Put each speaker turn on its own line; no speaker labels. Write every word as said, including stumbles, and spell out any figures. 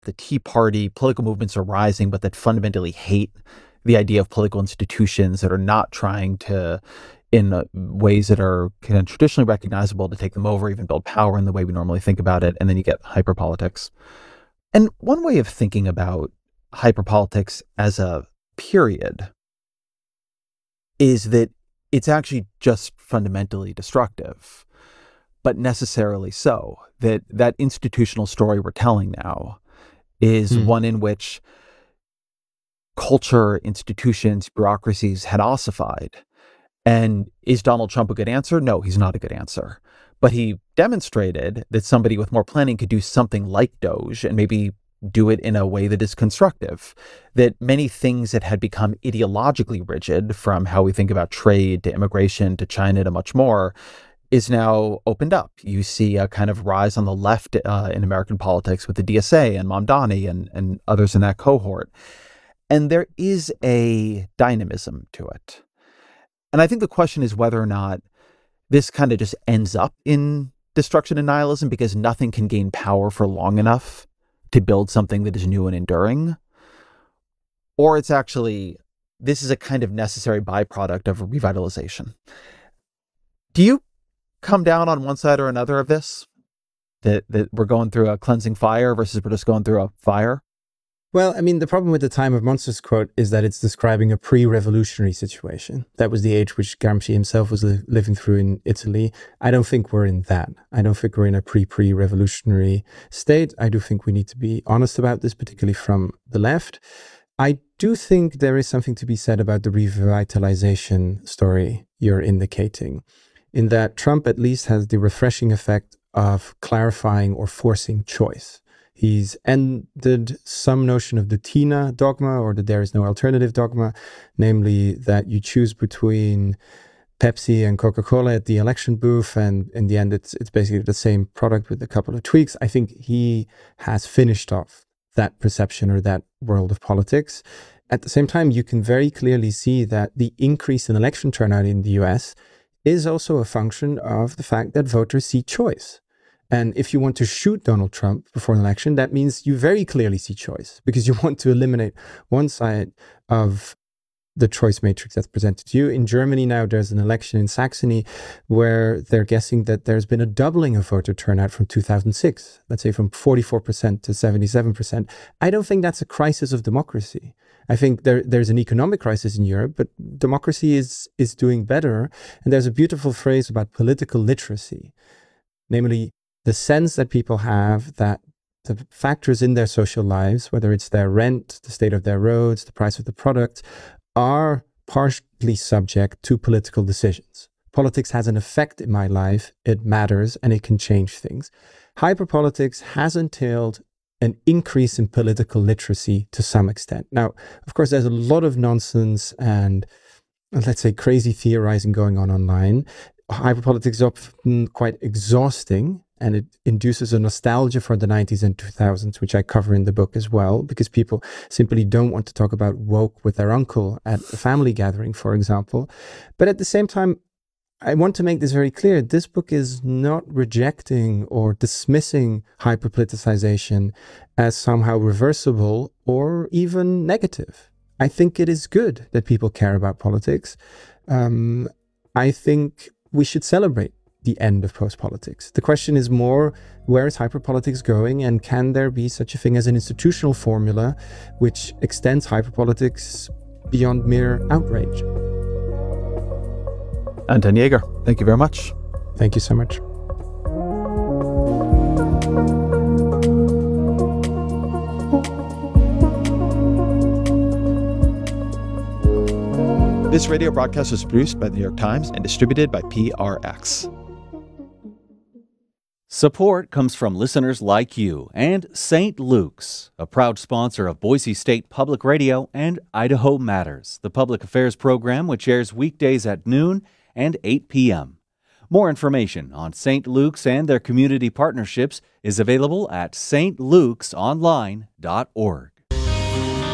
the Tea Party, political movements are rising, but that fundamentally hate the idea of political institutions, that are not trying to, in uh, ways that are kind of traditionally recognizable, to take them over, even build power in the way we normally think about it. And then you get hyperpolitics. And one way of thinking about hyperpolitics as a period is that it's actually just fundamentally destructive, but necessarily so. That that institutional story we're telling now is
Mm.
one in which culture, institutions, bureaucracies had ossified. And is Donald Trump a good answer? No, he's not a good answer. But he demonstrated that somebody with more planning could do something like Doge, and maybe do it in a way that is constructive. That many things that had become ideologically rigid, from how we think about trade to immigration to China to much more, is now opened up. You see a kind of rise on the left uh, in American politics with the D S A and Mamdani and, and others in that cohort. And there is a dynamism to it. And I think the question is whether or not this kind of just ends up in destruction and nihilism because nothing can gain power for long enough to build something that is new and enduring. Or it's actually, this is a kind of necessary byproduct of revitalization. Do you come down on one side or another of this? That, that we're going through a cleansing fire versus we're just going through a fire?
Well, I mean, the problem with the Time of Monsters quote is that it's describing a pre-revolutionary situation. That was the age which Gramsci himself was li- living through in Italy. I don't think we're in that. I don't think we're in a pre-pre-revolutionary state. I do think we need to be honest about this, particularly from the left. I do think there is something to be said about the revitalization story you're indicating, in that Trump at least has the refreshing effect of clarifying or forcing choice. He's ended some notion of the Tina dogma, or that there is no alternative dogma, namely that you choose between Pepsi and Coca-Cola at the election booth, and in the end, it's it's basically the same product with a couple of tweaks. I think he has finished off that perception or that world of politics. At the same time, you can very clearly see that the increase in election turnout in the U S is also a function of the fact that voters see choice. And if you want to shoot Donald Trump before an election, that means you very clearly see choice, because you want to eliminate one side of the choice matrix that's presented to you. In Germany now, there's an election in Saxony where they're guessing that there's been a doubling of voter turnout from two thousand six, let's say from forty-four percent to seventy-seven percent. I don't think that's a crisis of democracy. I think there, there's an economic crisis in Europe, but democracy is, is doing better. And there's a beautiful phrase about political literacy, namely, the sense that people have that the factors in their social lives, whether it's their rent, the state of their roads, the price of the product, are partially subject to political decisions. Politics has an effect in my life, it matters, and it can change things. Hyperpolitics has entailed an increase in political literacy to some extent. Now, of course, there's a lot of nonsense and, let's say, crazy theorizing going on online. Hyperpolitics is often quite exhausting, and it induces a nostalgia for the nineties and two thousands, which I cover in the book as well, because people simply don't want to talk about woke with their uncle at a family gathering, for example. But at the same time, I want to make this very clear. This book is not rejecting or dismissing hyperpoliticization as somehow reversible or even negative. I think it is good that people care about politics. Um, I think we should celebrate the end of post-politics. The question is more, where is hyperpolitics going, and can there be such a thing as an institutional formula which extends hyperpolitics beyond mere outrage?
Anton Jaeger, thank you very much.
Thank you so much.
This radio broadcast was produced by the New York Times and distributed by P R X.
Support comes from listeners like you and Saint Luke's, a proud sponsor of Boise State Public Radio and Idaho Matters, the public affairs program which airs weekdays at noon and eight p.m. More information on Saint Luke's and their community partnerships is available at s t lukes online dot org.